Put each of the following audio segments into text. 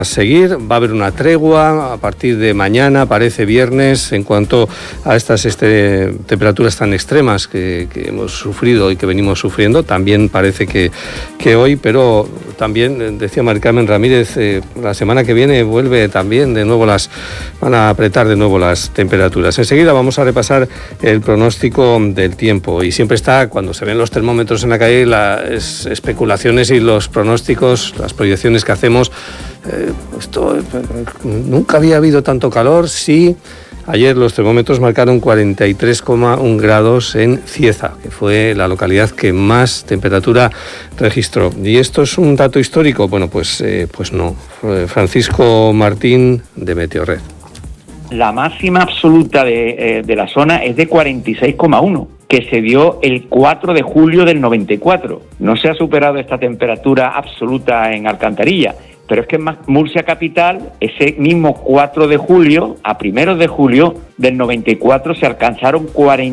seguir. Va a haber una tregua a partir de mañana, parece viernes, en cuanto a estas temperaturas tan extremas que hemos sufrido y que venimos sufriendo. También parece que hoy, pero también decía Mari Carmen Ramírez, la semana que viene vuelve también de nuevo van a apretar de nuevo las temperaturas. Enseguida vamos a repasar el pronóstico del tiempo, y siempre está, cuando se ven los termómetros en la calle, las especulaciones y los pronósticos, las proyecciones que hacemos. Nunca había habido tanto calor. Sí, ayer los termómetros marcaron 43,1 grados en Cieza, que fue la localidad que más temperatura registró. ¿Y esto es un dato histórico? Bueno, pues no. Francisco Martín, de Meteorred. La máxima absoluta de la zona es de 46,1, que se dio el 4 de julio del 94. No se ha superado esta temperatura absoluta en Alcantarilla, pero es que en Murcia capital, ese mismo 4 de julio, a primeros de julio del 94, se alcanzaron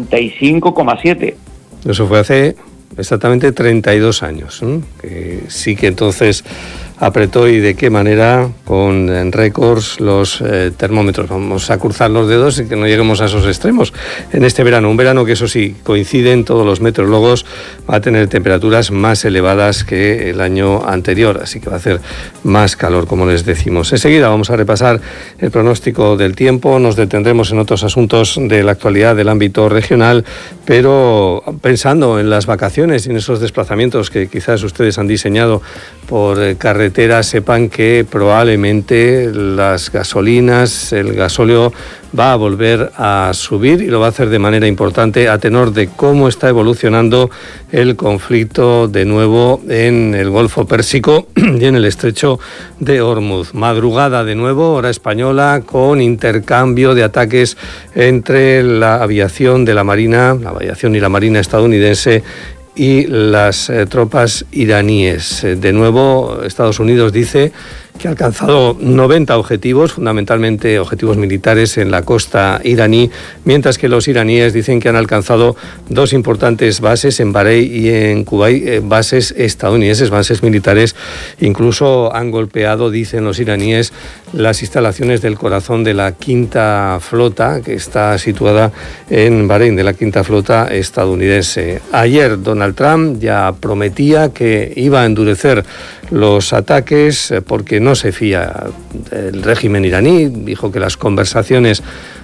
45,7. Eso fue hace exactamente 32 años, ¿eh? Que sí que entonces apretó, y de qué manera, con récords los termómetros. Vamos a cruzar los dedos y que no lleguemos a esos extremos en este verano. Un verano que, eso sí, coinciden todos los meteorólogos, va a tener temperaturas más elevadas que el año anterior, así que va a hacer más calor, como les decimos. Enseguida vamos a repasar el pronóstico del tiempo, nos detendremos en otros asuntos de la actualidad del ámbito regional, pero pensando en las vacaciones y en esos desplazamientos que quizás ustedes han diseñado por carretera, sepan que probablemente las gasolinas, el gasóleo, va a volver a subir, y lo va a hacer de manera importante a tenor de cómo está evolucionando el conflicto de nuevo en el Golfo Pérsico y en el Estrecho de Hormuz. Madrugada de nuevo, hora española, con intercambio de ataques entre la aviación de la Marina, la aviación y la Marina estadounidense, y las tropas iraníes. De nuevo, Estados Unidos dice que ha alcanzado 90 objetivos, fundamentalmente objetivos militares en la costa iraní, mientras que los iraníes dicen que han alcanzado 2 importantes bases en Bahrein y en Kuwait, bases estadounidenses, bases militares. Incluso han golpeado, dicen los iraníes, las instalaciones del corazón de la Quinta Flota, que está situada en Bahrein, de la Quinta Flota estadounidense. Ayer Donald Trump ya prometía que iba a endurecer los ataques porque no se fía del régimen iraní. Dijo que las conversaciones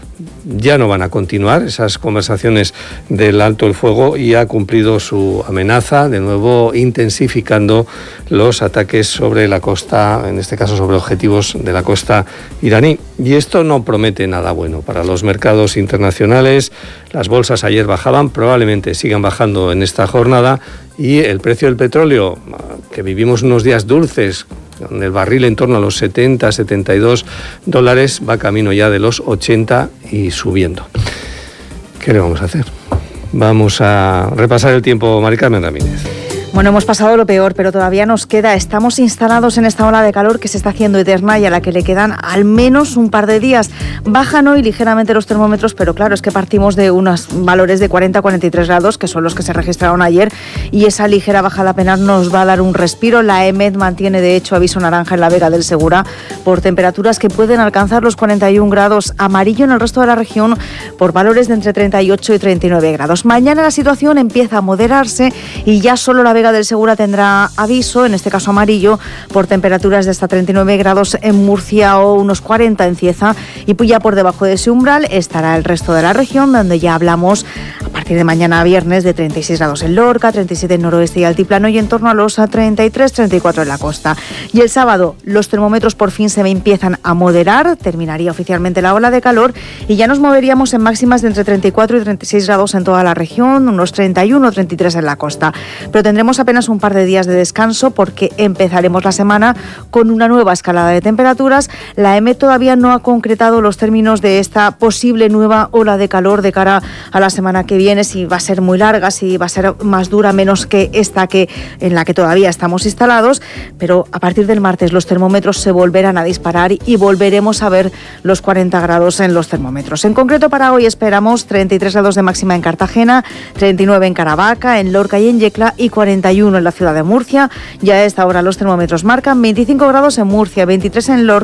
ya no van a continuar, esas conversaciones del alto el fuego, y ha cumplido su amenaza, de nuevo intensificando los ataques sobre la costa, en este caso sobre objetivos de la costa iraní. Y esto no promete nada bueno para los mercados internacionales. Las bolsas ayer bajaban, probablemente sigan bajando en esta jornada, y el precio del petróleo, que vivimos unos días dulces, con el barril en torno a los 70, 72 dólares, va camino ya de los 80 y subiendo. ¿Qué le vamos a hacer? Vamos a repasar el tiempo, Mari Carmen Ramírez. Bueno, hemos pasado lo peor, pero todavía nos queda. Estamos instalados en esta ola de calor que se está haciendo eterna y a la que le quedan al menos un par de días. Bajan hoy ligeramente los termómetros, pero claro, es que partimos de unos valores de 40 a 43 grados, que son los que se registraron ayer, y esa ligera bajada apenas nos va a dar un respiro. La EMET mantiene, de hecho, aviso naranja en la Vega del Segura por temperaturas que pueden alcanzar los 41 grados, amarillo en el resto de la región por valores de entre 38 y 39 grados. Mañana la situación empieza a moderarse y ya solo la Vega del Segura tendrá aviso, en este caso amarillo, por temperaturas de hasta 39 grados en Murcia o unos 40 en Cieza, y ya por debajo de ese umbral estará el resto de la región, donde ya hablamos a partir de mañana viernes de 36 grados en Lorca, 37 en noroeste y altiplano, y en torno a los 33, 34 en la costa. Y el sábado los termómetros por fin se empiezan a moderar, terminaría oficialmente la ola de calor y ya nos moveríamos en máximas de entre 34 y 36 grados en toda la región, unos 31 o 33 en la costa. Pero tendremos apenas un par de días de descanso porque empezaremos la semana con una nueva escalada de temperaturas. La EMET todavía no ha concretado los términos de esta posible nueva ola de calor de cara a la semana que viene. viene, si va a ser muy larga, si va a ser más dura, menos que esta que en la que todavía estamos instalados, pero a partir del martes los termómetros se volverán a disparar y volveremos a ver los 40 grados en los termómetros. En concreto para hoy esperamos 33 grados de máxima en Cartagena, 39 en Caravaca, en Lorca y en Yecla y 41 en la ciudad de Murcia. Ya a esta hora los termómetros marcan 25 grados en Murcia, 23 en Lorca,